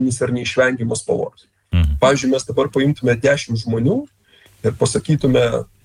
ar neišvengiamas pavojus. Pavyzdžiui, mes dabar paimtume 10 žmonių ir pasakytume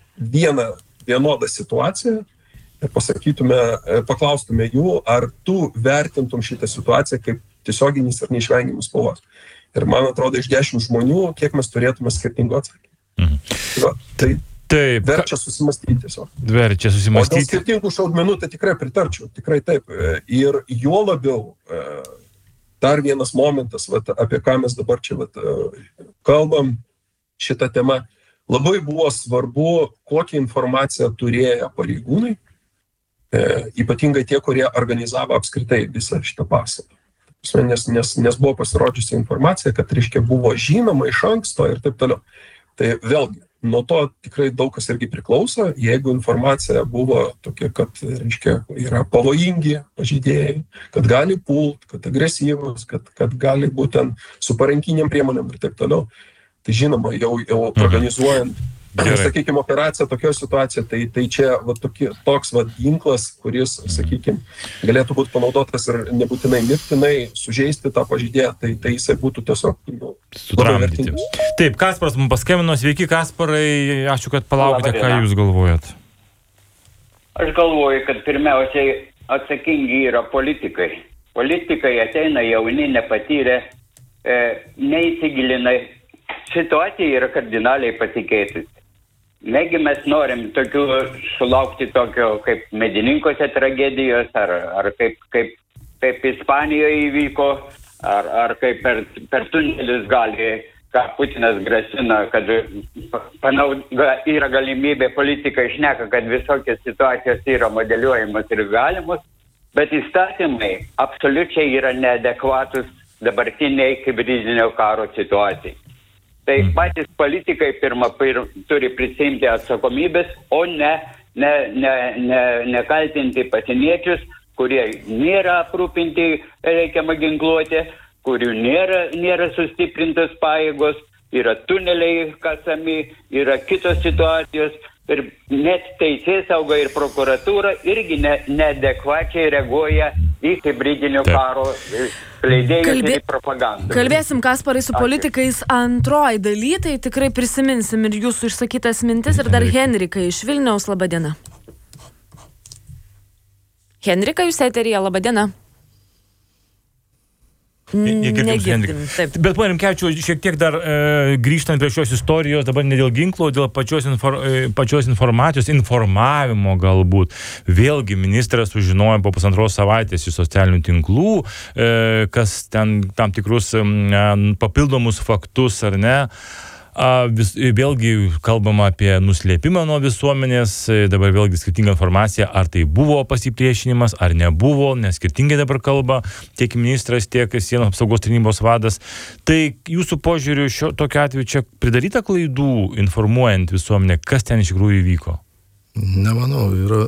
vienodą situaciją ir paklaustume jų, ar tu vertintum šitą situaciją kaip tiesioginis ar neišvengiamas pavojus. Ir man atrodo, iš 10 žmonių, kiek mes turėtume skirtingų atsakymų. Tai verčia susimastyti tiesiog. O dėl skirtingų šaudmenų, tai tikrai pritarčiau, tikrai taip. Ir juo labiau, dar vienas momentas, apie ką mes dabar čia kalbam, šitą temą, labai buvo svarbu, kokią informaciją turėjo pareigūnai, ypatingai tie, kurie organizavo apskritai visą šitą pastatą. Nes buvo pasirodžiusi informacija, kad, reiškia, buvo žinoma iš anksto ir taip toliau. Tai vėlgi, nuo to tikrai daug kas irgi priklauso, jeigu informacija buvo tokia, kad, reiškia, yra pavojingi pažeidėjai, kad gali pult, kad agresyvus, kad gali būtent su parankiniam priemonėm ir taip toliau. Tai žinoma, jau organizuojant, sakykime, operaciją tokioje situacijoje, tai čia toks ginklas, kuris, sakykime, galėtų būti panaudotas ir nebūtinai mirtinai sužeisti tą pažeidėją, tai jisai būtų tiesiog labai vertingas. Taip, Kasparas mums paskambino. Sveiki, Kasparai, ačiū, kad palaukite, ką jūs galvojat. Aš galvoju, kad pirmiausiai atsakingi yra politikai. Politikai ateina jauni, nepatyrę, neįsigilina. Situacija yra kardinaliai pasikeitusi. Negi mes norim sulaukti tokio kaip Medininkose tragedijos, ar kaip Ispanijoje įvyko, ar kaip per tunelius gali, ką Putinas grasina, kad yra galimybė, politikai šneka, kad visokios situacijos yra modeliuojamos ir galimos, bet įstatymai absoliučiai yra neadekvatus dabartiniai hibridinio karo situacijai. Tai patys politikai pirmą turi prisimti atsakomybės, o ne kaltinti pasieniečius, kurie nėra aprūpinti reikiamą ginkluotę, kurių nėra sustiprintos pajėgos, yra tuneliai kasami, yra kitos situacijos. Ir net teisėsauga ir prokuratūra irgi neadekvačiai reaguoja į hibridinio karo skleidėjus ir į propagandą. Kalbėsim, Kasparai, su politikais antroji daly, tai tikrai prisiminsim ir jūsų išsakytas mintis. Ir dar Henrika iš Vilniaus, laba diena. Henrika, jūs eteryje, laba diena. Negirdim. Bet, ponia Rimkevičiau, šiek tiek dar grįžtant prie šios istorijos, dabar ne dėl ginklo, dėl pačios informacijos, informavimo galbūt. Vėlgi ministras sužinojo po 1,5 savaitės iš socialinių tinklų, kas ten tam tikrus papildomus faktus ar ne. Vėlgi kalbama apie nuslėpimą nuo visuomenės, dabar vėlgi skirtinga informacija, ar tai buvo pasipriešinimas, ar nebuvo, nes skirtingai dabar kalba tiek ministras, tiek sienos apsaugos tarnybos vadas. Tai jūsų požiūriu tokiu atveju čia pridaryta klaidų informuojant visuomenę, kas ten iš tikrųjų įvyko? Nemanau, yra,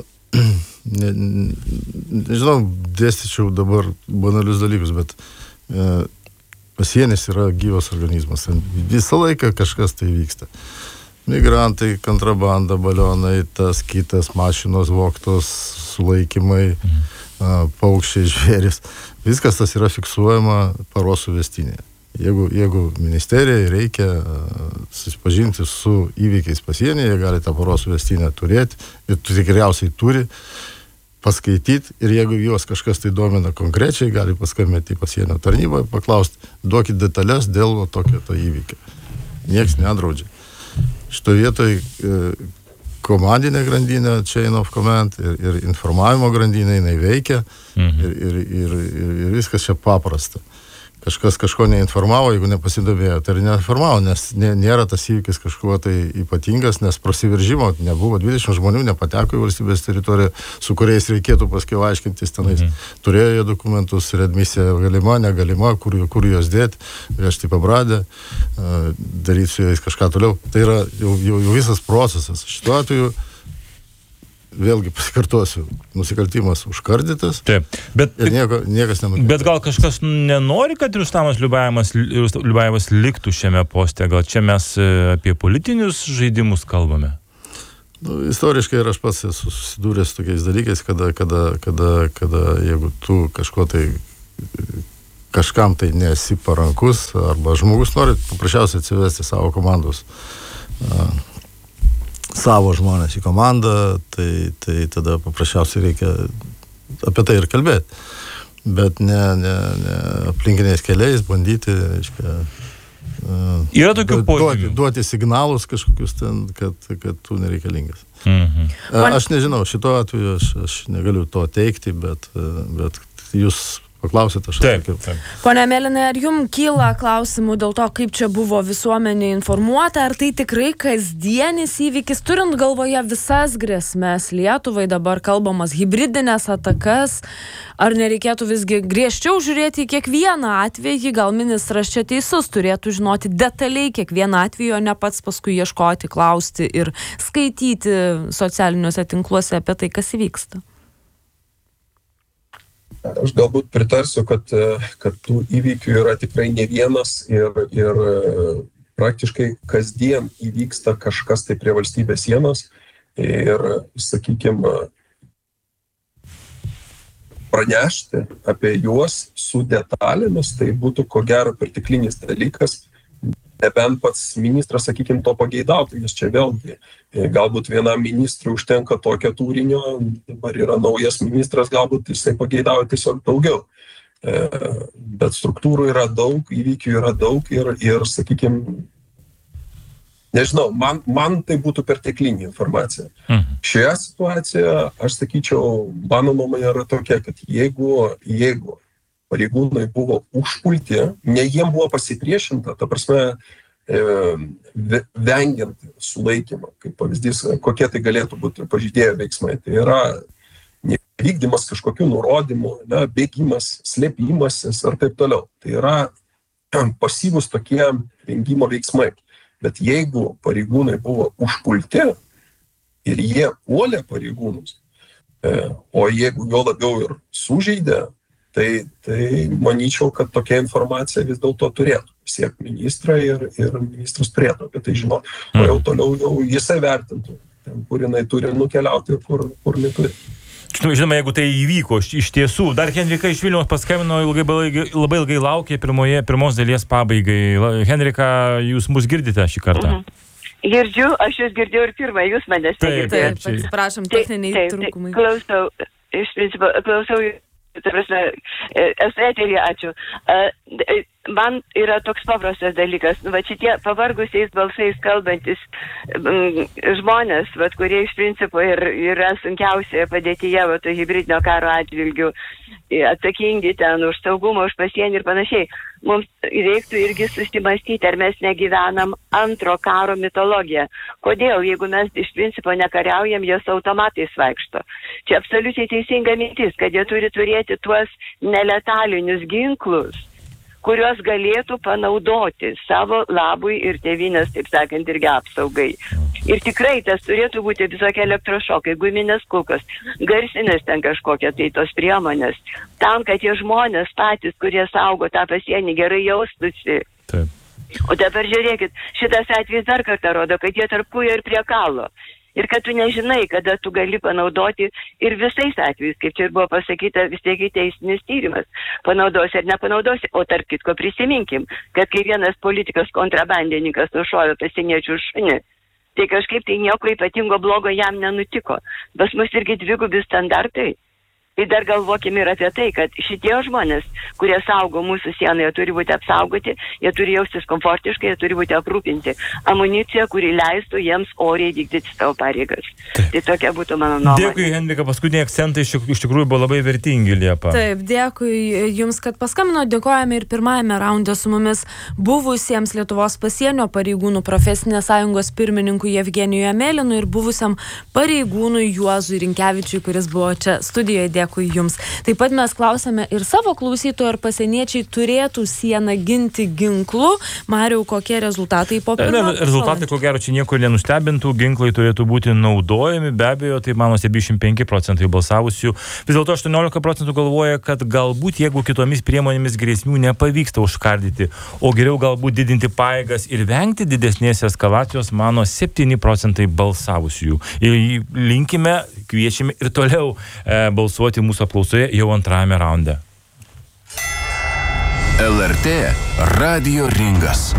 nežinau, dėstyčiau dabar banalius dalykus, bet pasienis yra gyvas organizmas. Visą laiką kažkas tai vyksta. Migrantai, kontrabanda, balionai, tas kitas, mašinos vogtos, sulaikymai, paukščiai, žvėris. Viskas tas yra fiksuojama paros suvestinėje. Jeigu ministerijai reikia susipažinti su įvykiais pasienyje, jie gali tą paros suvestinę turėti ir tikriausiai turi paskaityti ir jeigu juos kažkas tai domina konkrečiai, gali paskambinti į pasienio tarnybą ir paklausti, duokit detalės dėl tokio įvykio. Niekas nedraudžia. Šito vietoj komandinė grandinė, chain of command ir informavimo grandinė, jinai veikia ir viskas čia paprasta. Kažkas kažko neinformavo, jeigu nepasidomėjo, tai ir neinformavo, nes nėra tas įvykis kažkuo tai ypatingas, nes prasiveržimo nebuvo, 20 žmonių nepateko į valstybės teritoriją, su kuriais reikėtų paskiau aiškintis tenais. Turėjo jie dokumentus, readmisija galima, negalima, kur juos dėti, vežti pabradę, daryti su jais kažką toliau. Tai yra jau visas procesas. Šituo atveju vėlgi pasikartosiu, nusikaltimas užkardytas. Taip, ir niekas nenukentėjo. Bet gal kažkas nenori, kad Rustamas Liubajevas liktų šiame poste? Gal čia mes apie politinius žaidimus kalbame? Istoriškai ir aš pats esu susidūręs su tokiais dalykais, kada jeigu tu kažko tai kažkam tai nesi parankus, arba žmogus nori paprasčiausiai atsivesti savo komandos, savo žmonės į komandą, tai tada paprasčiausiai reikia apie tai ir kalbėti. Bet ne aplinkiniais keliais bandyti, yra tokių požymių. Duoti signalus kažkokius ten, kad tu nereikalingas. Aš nežinau, šito atveju aš negaliu to teikti, bet jūs paklausėt, aš atsakiau. Pone Mėlynai, ar jums kyla klausimų dėl to, kaip čia buvo visuomenė informuota, ar tai tikrai kasdienis įvykis, turint galvoje visas grėsmes Lietuvai, dabar kalbamas hibridinės atakas, ar nereikėtų visgi griežčiau žiūrėti į kiekvieną atvejį, gal ministras čia teisus, turėtų žinoti detaliai kiekvieną atvejį, o ne pats paskui ieškoti, klausti ir skaityti socialiniuose tinkluose apie tai, kas vyksta? Aš galbūt pritarsiu, kad tų įvykių yra tikrai ne vienas ir praktiškai kasdien įvyksta kažkas tai prie valstybės sienos ir, sakykime, pranešti apie juos su detalėmis, tai būtų ko gero perteklinis dalykas, nebent pats ministras, sakykime, to pageidautų, nes čia vėlgi galbūt vienam ministrui užtenka tokio turinio, dabar yra naujas ministras, galbūt jisai pageidauja tiesiog daugiau. Bet struktūrų yra daug, įvykių yra daug ir sakykime, nežinau, man tai būtų perteklinė informacija. Šioje situacijoje, aš sakyčiau, mano nuomonė yra tokia, kad jeigu pareigūnai buvo užpulti, ne jiem buvo pasipriešinta, ta prasme, vengiant sulaikymą, kaip pavyzdys, kokie tai galėtų būti pažeidėjo veiksmai. Tai yra nevykdymas kažkokių nurodymų, bėgimas, slėpimasis ar taip toliau. Tai yra pasyvus tokie vengimo veiksmai. Bet jeigu pareigūnai buvo užpulti ir jie puolė pareigūnus, o jeigu jo labiau ir sužeidė, tai manyčiau, kad tokia informacija vis dėlto turėtų siekti ministrą ir ministras turėtų apie tai žinoti. O jau toliau jisai vertintų, ten, kur jinai turi nukeliauti ir kur neturi. Žinoma, jeigu tai įvyko iš tiesų. Dar Henrika iš Vilniaus paskambino, labai ilgai laukė pirmos dalies pabaigai. Henrika, jūs mus girdite šį kartą? Girdžiu, aš jūs girdėjau ir pirmą, jūs manęs negirdėjote. Taip, atsiprašom, techniniai trūkumai. Klausau, iš principo, esu eterį, ačiū. Man yra toks paprastas dalykas, šitie pavargusiais balsais kalbantis žmonės, kurie iš principo yra sunkiausioje padėtyje, hibridinio karo atžvilgių, atsakingi ten už saugumą, už pasienį ir panašiai. Mums reiktų irgi susimastyti, ar mes negyvenam antro karo mitologiją. Kodėl, jeigu mes iš principo nekariaujam, jos automatais vaikšto. Čia absoliučiai teisinga mintis, kad jie turi turėti tuos neletalinius ginklus, kuriuos galėtų panaudoti savo labui ir tėvynės, taip sakant, irgi apsaugai. Ir tikrai tas turėtų būti visokie elektrošokai, guminės kulkos, garsinės ten kažkokie tai tos priemonės, tam, kad tie žmonės patys, kurie saugo tą pasienį, gerai jaustųsi. Taip. O dabar žiūrėkit, šitas atvejis dar kartą rodo, kad jie tarp kūjo ir prie kalo. Ir kad tu nežinai, kada tu gali panaudoti ir visais atvejais, kaip čia ir buvo pasakyta, vis tiek teisinis tyrimas, panaudosi ar nepanaudosi, o tarp kitko prisiminkim, kad kai vienas politikas kontrabandininkas nušovė pasieniečių šunį, tai kažkaip tai nieko ypatingo blogo jam nenutiko. Pas mus irgi dvigubi standartai. Tai dar galvokime ir apie tai, kad šitie žmonės, kurie saugo mūsų sieną, jie turi būti apsaugoti, jie turi jaustis komfortiškai, jie turi būti aprūpinti amunicija, kuri leistų jiems oriai vykdyti savo pareigas. Tai tokia būtų mano nuomonė. Dėkui, Henrika, paskutiniai akcentai iš tikrųjų buvo labai vertingi, Liepa. Taip, dėkui Jums, kad paskambino, dėkojame ir pirmajame raunde su mumis buvusiems Lietuvos pasienio pareigūnų profesinės sąjungos pirmininkui Jevgenijui Mėlynui ir buvusiam pareigūnui Juozui Rinkevičiui, kuris buvo čia studijoje. Dėkui Jums. Taip pat mes klausėme ir savo klausytojų, ar pasieniečiai turėtų sieną ginti ginklu. Mariau, kokie rezultatai po pirmo? Rezultatai, ko gero, čia nieko nenustebintų. Ginklai turėtų būti naudojami. Be abejo, tai mano 75% balsavusių. Vis dėlto 18% galvoja, kad galbūt, jeigu kitomis priemonėmis grėsmių nepavyksta užkardyti, o geriau galbūt didinti pajėgas ir vengti didesnės eskalacijos, mano 7% balsavusių. Ir linkime, kviečiame ir toliau balsuoti mūsų apklausoje jau antrajame raunde. LRT Radio ringas.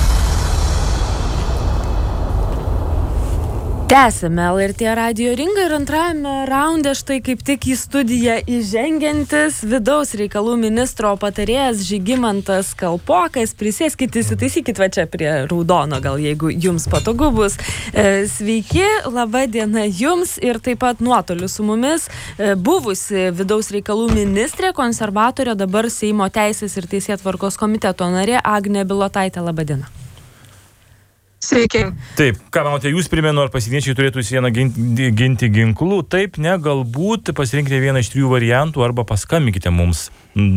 Tęsime LRT radio ringą ir antrajame raunde štai kaip tik į studiją įžengiantis vidaus reikalų ministro patarėjas Žygimantas Kalpokas. Prisėskit, įsitaisykit va čia prie raudono, gal jeigu jums patogu bus. Sveiki, laba diena jums ir taip pat nuotoliu su mumis buvusi vidaus reikalų ministrė, konservatorė, dabar Seimo teisės ir teisėtvarkos komiteto narė Agnė Bilotaitė. Laba diena. Sveiki. Taip, ką manote, jūs primenu, ar pasieniečiai turėtų sieną ginti ginklų? Taip, ne, galbūt pasirinkite vieną iš 3 variantų arba paskambinkite mums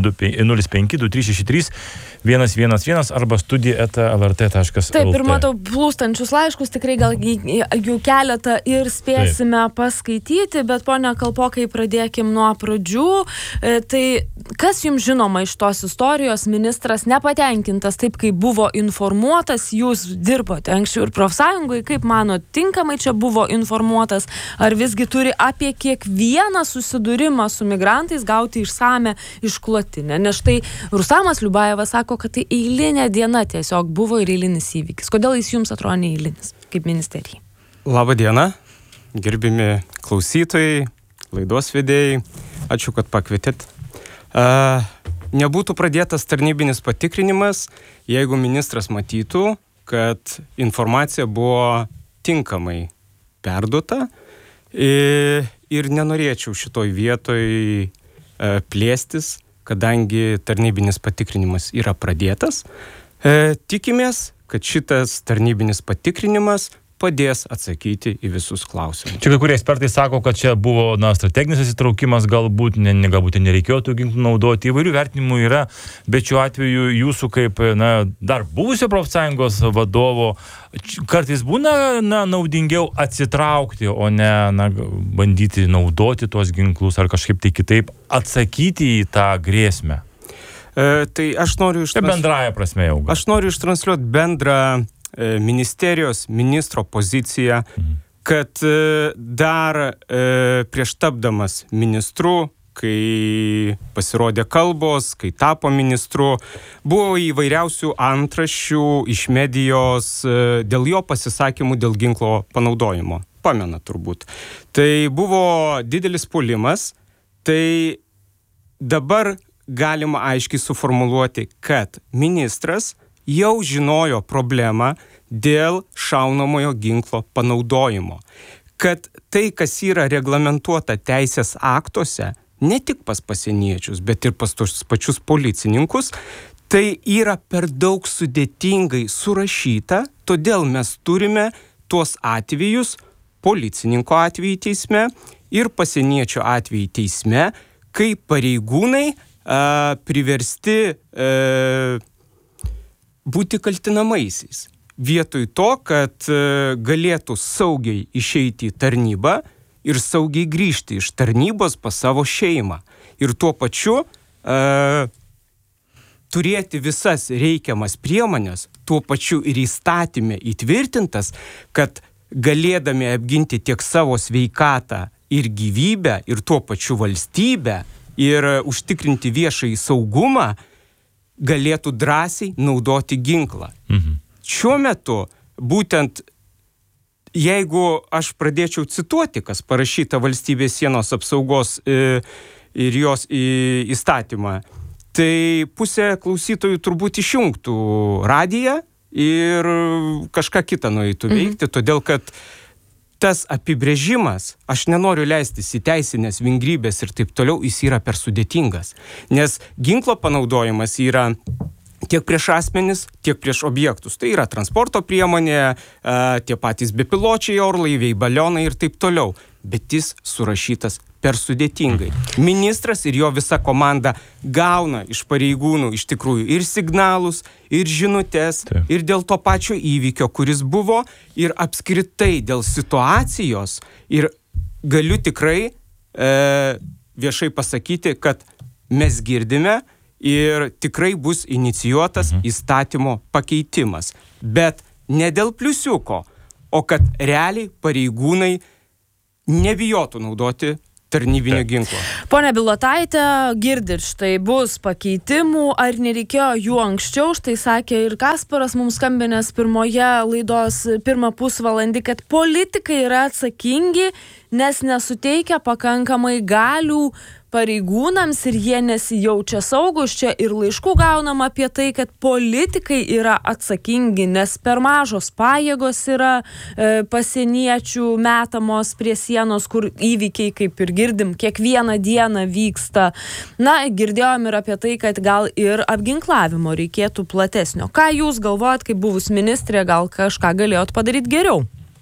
05-2363-111 arba studija@lrt.lt. Taip, ir matau plūstančius laiškus, tikrai gal jų keletą ir spėsime paskaityti, bet ponia Kalpokai, pradėkim nuo pradžių. Tai kas jums žinoma iš tos istorijos? Ministras nepatenkintas taip, kaip buvo informuotas, jūs dirbote anksčiau ir profsąjungoje, kaip mano, tinkamai čia buvo informuotas, ar visgi turi apie kiekvieną susidūrimą su migrantais gauti išsame išklotinę? Nes štai Rustamas Liubajevas sako, kad tai eilinė diena tiesiog buvo ir eilinis įvykis. Kodėl jis jums atrodo neeilinis, kaip ministerijai? Labą dieną, gerbimi klausytojai, laidos vedėjai, ačiū, kad pakvietėt. Nebūtų pradėtas tarnybinis patikrinimas, jeigu ministras matytų, kad informacija buvo tinkamai perduota ir nenorėčiau šitoj vietoj plėstis, kadangi tarnybinis patikrinimas yra pradėtas. Tikimės, kad šitas tarnybinis patikrinimas padės atsakyti į visus klausimus. Čia kai kurie ekspertai sako, kad čia buvo strateginis įsitraukimas, galbūt nereikėjo tų ginklų naudoti. Įvairių vertinimų yra, bet šiuo atveju jūsų kaip dar buvusio profsąjungos vadovo kartais būna naudingiau atsitraukti, o ne bandyti naudoti tuos ginklus ar kažkaip tai kitaip atsakyti į tą grėsmę. Tai aš noriu bendraja prasme jau. Aš noriu ištransliuoti bendrą ministerijos ministro poziciją, kad dar prieš tapdamas ministru, kai pasirodė kalbos, kai tapo ministru, buvo įvairiausių antraščių iš medijos dėl jo pasisakymų dėl ginklo panaudojimo. Pamena turbūt. Tai buvo didelis puolimas, tai dabar galima aiškiai suformuluoti, kad ministras jau žinojo problemą dėl šaunamojo ginklo panaudojimo. Kad tai, kas yra reglamentuota teisės aktuose, ne tik pas pasieniečius, bet ir pas tos pačius policininkus, tai yra per daug sudėtingai surašyta, todėl mes turime tuos atvejus, policininko atvejį teisme ir pasieniečio atvejį teisme, kai pareigūnai priversti būti kaltinamaisiais. Vietoj to, kad galėtų saugiai išeiti į tarnybą ir saugiai grįžti iš tarnybos pas savo šeimą. Ir tuo pačiu turėti visas reikiamas priemonės, tuo pačiu ir įstatyme įtvirtintas, kad galėdami apginti tiek savo sveikatą ir gyvybę, ir tuo pačiu valstybę, ir užtikrinti viešąjį saugumą, galėtų drąsiai naudoti ginklą. Šiuo metu, būtent jeigu aš pradėčiau cituoti, kas parašyta valstybės sienos apsaugos ir jos įstatymą, tai pusė klausytojų turbūt išjungtų radiją ir kažką kitą nueitų veikti, todėl kad tas apibrėžimas, aš nenoriu leistis į teisinės vingrybės ir taip toliau, jis yra per sudėtingas. Nes ginklo panaudojimas yra tiek prieš asmenis, tiek prieš objektus. Tai yra transporto priemonė, tie patys bepiločiai orlaiviai, balionai ir taip toliau. Bet jis surašytas per sudėtingai. Ministras ir jo visa komanda gauna iš pareigūnų iš tikrųjų ir signalus, ir žinutes, ir dėl to pačio įvykio, kuris buvo, ir apskritai dėl situacijos. Ir galiu tikrai viešai pasakyti, kad mes girdime ir tikrai bus inicijuotas įstatymo pakeitimas. Bet ne dėl pliusiuko, o kad realiai pareigūnai nebijotų naudoti tarnybinio ginklo. Pone Bilotaite, girdit, štai bus pakeitimų, ar nereikėjo jų anksčiau, štai sakė ir Kasparas mums skambinęs pirmoje laidos pirmą pusvalandį, kad politikai yra atsakingi, nes nesuteikia pakankamai galių pareigūnams ir jie nesijaučia saugus. Čia ir laiškų gaunam apie tai, kad politikai yra atsakingi, nes per mažos pajėgos yra pasieniečių metamos prie sienos, kur įvykiai, kaip ir girdim, kiekvieną dieną vyksta. Na, girdėjom ir apie tai, kad gal ir apginklavimo reikėtų platesnio. Ką jūs galvojat, kaip buvus ministrė, gal kažką galėjot padaryti geriau?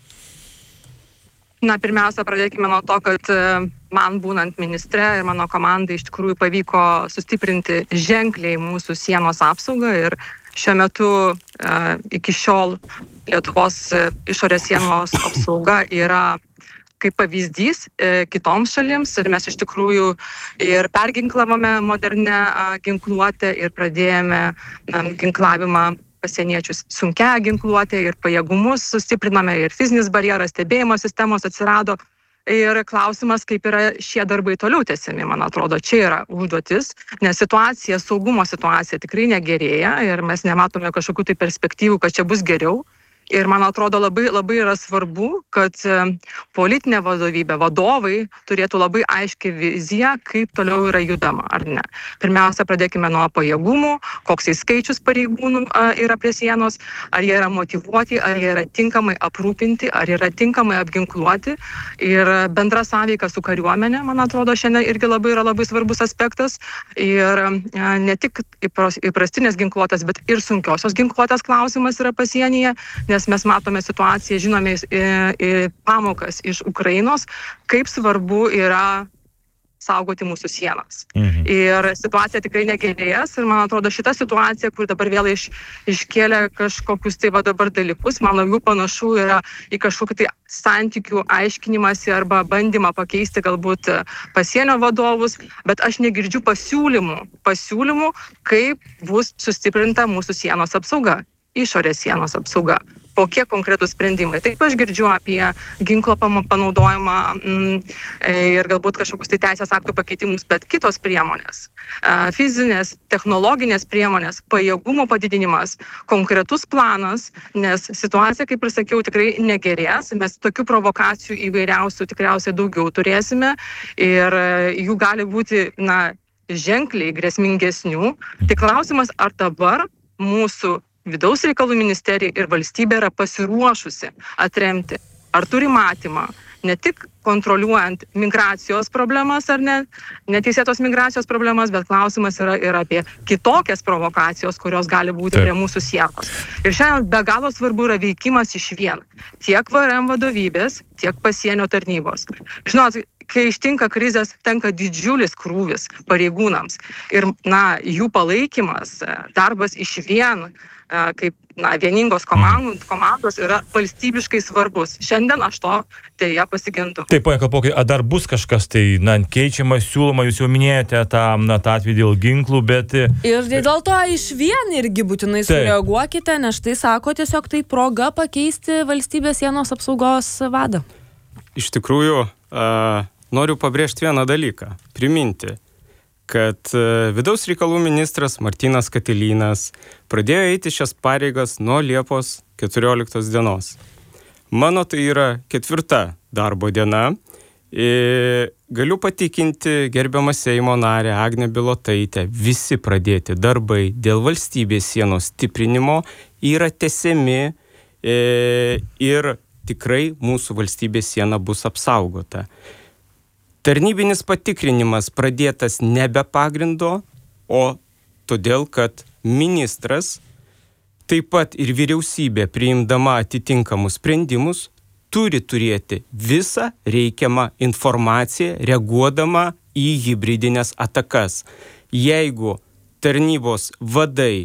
Na, pirmiausia, pradėkime nuo to, kad man būnant ministre ir mano komandai iš tikrųjų pavyko sustiprinti ženkliai mūsų sienos apsaugą ir šiuo metu iki šiol Lietuvos išorės sienos apsauga yra kaip pavyzdys kitoms šalims ir mes iš tikrųjų ir perginklavome modernę ginkluotę ir pradėjome ginklavimą pasieniečius sunkia ginkluotė ir pajėgumus sustipriname ir fizinis barjeras, stebėjimo sistemos atsirado. Ir klausimas, kaip yra šie darbai toliau tęsiami, man atrodo, čia yra užduotis, nes saugumo situacija tikrai negerėja ir mes nematome kažkokių tai perspektyvų, kad čia bus geriau. Ir man atrodo labai yra svarbu, kad politinė vadovybė, vadovai turėtų labai aiškią viziją, kaip toliau yra judama, ar ne. Pirmiausia, pradėkime nuo pajėgumų, koks skaičius pareigūnų yra prie sienos, ar jie yra motyvuoti, ar jie yra tinkamai aprūpinti, ar yra tinkamai apginkluoti. Ir bendra sąveika su kariuomenė, man atrodo, šiandien irgi yra labai svarbus aspektas. Ir ne tik įprastinės ginkluotės, bet ir sunkiosios ginkluotės klausimas yra pasienyje, nes mes matome situaciją, žinome pamokas iš Ukrainos, kaip svarbu yra saugoti mūsų sienas. Ir situacija tikrai negerės ir man atrodo šita situacija, kur dabar vėl iškėlė kažkokius tai dabar dalykus, man labiau panašu yra į kažkokį tai santykių aiškinimąsi arba bandymą pakeisti galbūt pasienio vadovus, bet aš negirdžiu pasiūlymų, kaip bus sustiprinta mūsų sienos apsauga, išorės sienos apsauga. Kokie konkretūs sprendimai. Taip aš girdžiu apie ginklo panaudojimą ir galbūt kažkokius tai teisės aktų pakeitimus, bet kitos priemonės, fizinės, technologinės priemonės, pajėgumo padidinimas, konkretus planas, nes situacija, kaip ir sakiau, tikrai negerės. Mes tokių provokacijų įvairiausių tikriausiai daugiau turėsime ir jų gali būti, ženkliai grėsmingesnių. Tik klausimas, ar dabar mūsų Vidaus reikalų ministerija ir valstybė yra pasiruošusi atremti, ar turi matymą, ne tik kontroliuojant migracijos problemas ar neteisėtos migracijos problemas, bet klausimas yra ir apie kitokias provokacijos, kurios gali būti prie mūsų sienos. Ir šiandien be galo svarbu yra veikimas išvien, tiek VRM vadovybės, tiek pasienio tarnybos. Žinot, kai ištinka krizės, tenka didžiulis krūvis pareigūnams ir jų palaikymas, darbas išvien, kaip vieningos komandos yra valstybiškai svarbus. Šiandien aš to dėja pasigendu. Taip, ponia Kalpokai, ar dar bus kažkas tai keičiama, siūloma, jūs jau minėjote tą atvejį dėl ginklų, bet... Ir dėl to išvien irgi būtinai sureaguokite, nes štai sako tiesiog tai proga pakeisti valstybės sienos apsaugos vadą. Iš tikrųjų, noriu pabrėžti vieną dalyką, priminti, kad vidaus reikalų ministras Martynas Katilinas pradėjo eiti šias pareigas nuo Liepos 14 dienos. Mano tai yra 4. darbo diena. Galiu patikinti gerbiamą Seimo narę Agnę Bilotaitę, visi pradėti darbai dėl valstybės sienos stiprinimo yra tęsiami ir tikrai mūsų valstybės siena bus apsaugota. Tarnybinis patikrinimas pradėtas nebe pagrindo, o todėl, kad ministras, taip pat ir vyriausybė priimdama atitinkamus sprendimus, turi turėti visą reikiamą informaciją, reaguodama į hibridinės atakas. Jeigu tarnybos vadai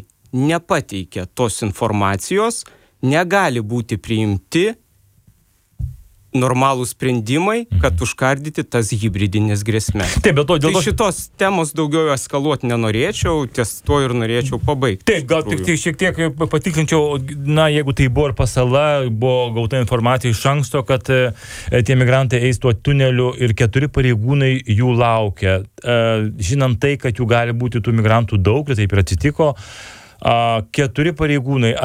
nepateikia tos informacijos, negali būti priimti normalūs sprendimai, kad užkardyti tas hibridinės grėsmės. Taip, bet dėl to šitos temos daugiau eskaluoti nenorėčiau, ties to ir norėčiau pabaigti. Taip, gal tik šiek tiek patikrinčiau, jeigu tai buvo ir pasala, buvo gauta informacija iš anksto, kad tie migrantai eis tuo tuneliu ir 4 pareigūnai jų laukia. Žinant tai, kad jų gali būti tų migrantų daug, ir taip ir atsitiko, 4 pareigūnai,